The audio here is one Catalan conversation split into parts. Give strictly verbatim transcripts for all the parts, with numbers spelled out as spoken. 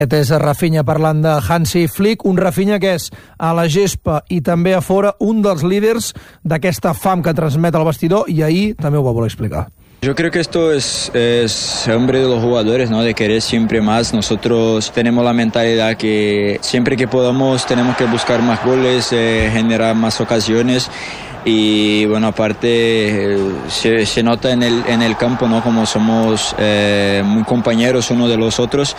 Aquest és Rafinha parlant de Hansi Flick, un Rafinha que és a la gespa i també a fora un dels líders d'aquesta fam que transmet al vestidor, i ahir també ho va voler explicar. Yo creo que esto es, es hambre de los jugadores, ¿no? De querer siempre más. Nosotros tenemos la mentalidad que siempre que podamos tenemos que buscar más goles, eh, generar más ocasiones. Y bueno, aparte eh, se, se nota en el, en el campo, ¿no? Como somos eh, muy compañeros uno de los otros.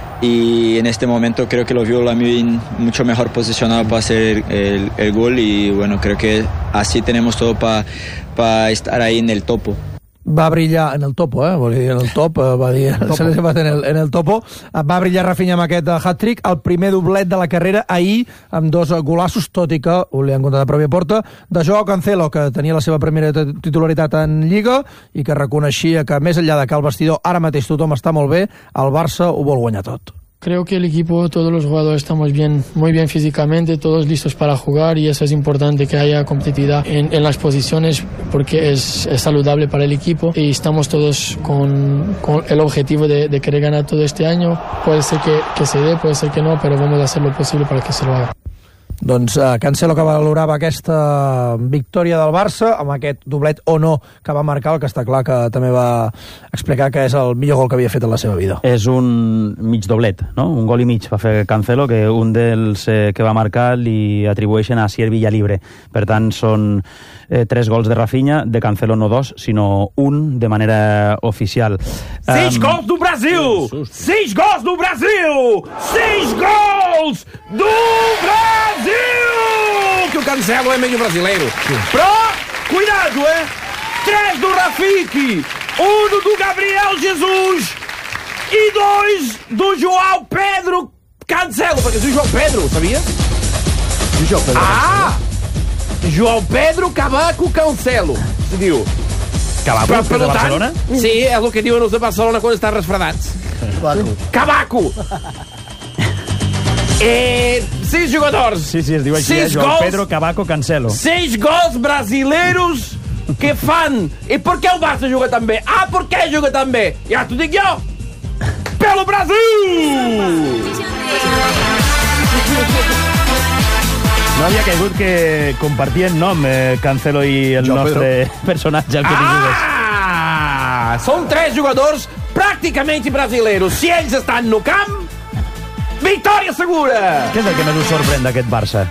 Y en este momento creo que lo vio Lamine mucho mejor posicionado para hacer el, el gol, y bueno, creo que así tenemos todo para pa estar ahí en el topo. Va brillar en el topo, eh? Vol dir, en el top, va dir, se li va en el, en el topo. Va brillar Rafinha amb aquest hat-trick, el primer doblet de la carrera ahir, amb dos golassos, tot i que ho li han comptat de pròpia porta, de Joao Cancelo, que tenia la seva primera titularitat en Lliga i que reconeixia que més enllà de que al vestidor ara mateix tothom està molt bé, el Barça ho vol guanyar tot. Creo que el equipo, todos los jugadores estamos bien, muy bien físicamente, todos listos para jugar, y eso es importante, que haya competitividad en, en las posiciones, porque es, es saludable para el equipo, y estamos todos con, con el objetivo de, de querer ganar todo este año. Puede ser que, que se dé, puede ser que no, pero vamos a hacer lo posible para que se lo haga. Doncs uh, Cancelo, que valorava aquesta victòria del Barça amb aquest doblet o no que va marcar, el que està clar que també va explicar que és el millor gol que havia fet en la seva vida. És un mig doblet, no? Un gol i mig va fer Cancelo, que un dels eh, que va marcar li atribueixen a Sier Villalibre. Per tant, són eh, tres gols de Rafinha, de Cancelo no dos, sinó un de manera oficial. Seis um... gols do Brasil! Seis gols do Brasil! Seis gols do Brasil! Que o Cancelo é meio brasileiro. Pro, cuidado, é? Três do Rafiki, um do Gabriel Jesus e dois do João Pedro Cancelo. Porque eu João Pedro, sabia? João Pedro ah! Cancelo. João Pedro Cavaco Cancelo. Se diu. Cavaco, de Barcelona? Sí, és el que diuen els de Barcelona quan estan resfredats. Cavaco. Cavaco. Eh, seis jogadores. Sí, sí, es diu així, eh? João Pedro Cavaco Cancelo. Seis gols brasileiros que fan. E por que o Barça juga tan bé? Ah, por què juga tan bé? Ja t'ho dic jo. Pelo Brasil! No havia caigut que compartien nom eh, Cancelo i el João nostre Pedro. Personatge, el que ah! Són tres jogadors pràcticament brasileiros. Si ells estan no camp, victòria segura! Què és el que més us sorprèn d'aquest Barça?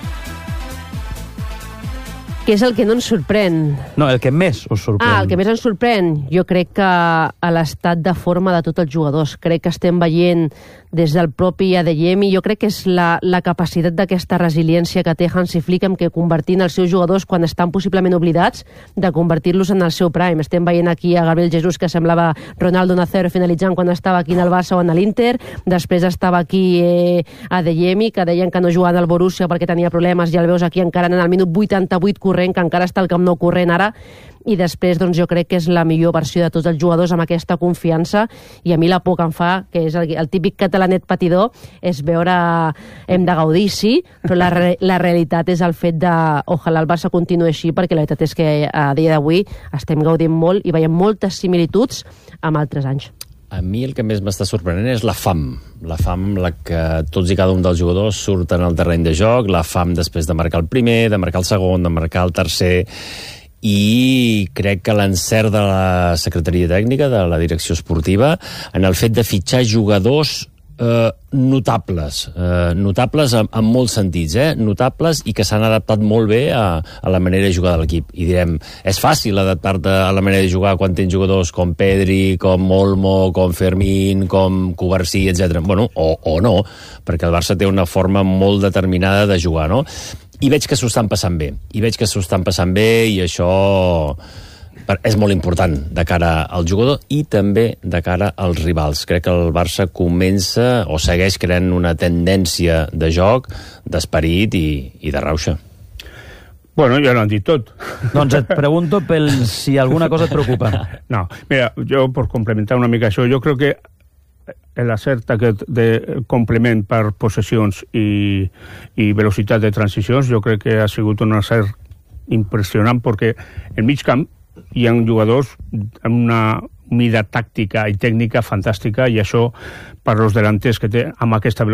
Què és el que no ens sorprèn? No, el que més us sorprèn. Ah, el que més ens sorprèn? Jo crec que a l'estat de forma de tots els jugadors. Crec que estem veient des del propi Adeyemi, jo crec que és la, la capacitat d'aquesta resiliència que té Hansi Flick amb que convertint els seus jugadors quan estan possiblement oblidats, de convertir-los en el seu prime. Estem veient aquí a Gabriel Jesus, que semblava Ronaldo Nazario finalitzant quan estava aquí en el Barça o en l'Inter. Després estava aquí eh, Adeyemi, que deien que no jugava al Borussia perquè tenia problemes, i el veus aquí encara en el minut vuitanta-vuit corrent, que encara està al Camp Nou corrent ara. I després doncs, jo crec que és la millor versió de tots els jugadors amb aquesta confiança, i a mi la por que em fa, que és el, el típic catalanet patidor, és veure, hem de gaudir, sí, però la, re, la realitat és el fet de ojalà el Barça continuï així, perquè la veritat és que a dia d'avui estem gaudint molt i veiem moltes similituds amb altres anys. A mi el que més m'està sorprenent és la fam. La fam, la que tots i cada un dels jugadors surten al terreny de joc, la fam després de marcar el primer, de marcar el segon, de marcar el tercer, i crec que l'encert de la Secretaria Tècnica, de la Direcció Esportiva, en el fet de fitxar jugadors eh, notables, eh, notables en, en molts sentits, eh? notables i que s'han adaptat molt bé a, a la manera de jugar de l'equip. I direm, és fàcil adaptar-te a la manera de jugar quan tens jugadors com Pedri, com Olmo, com Fermín, com Cubarsí, etcètera. Bueno, o, o no, perquè el Barça té una forma molt determinada de jugar, no? I veig que s'ho estan passant bé, i veig que s'ho estan passant bé, i això és molt important de cara al jugador i també de cara als rivals. Crec que el Barça comença o segueix creant una tendència de joc, d'esperit i, i de rauxa. Bueno, ja l'han dit tot. Doncs et pregunto pel si alguna cosa et preocupa. No, mira, jo per complementar una mica això, jo crec que l'acert aquest de complement per possessions i, i velocitat de transicions, jo crec que ha sigut un acert impressionant, perquè en mig camp hi ha jugadors amb una mida tàctica i tècnica fantàstica, i això per als delanters que té amb aquesta velocitat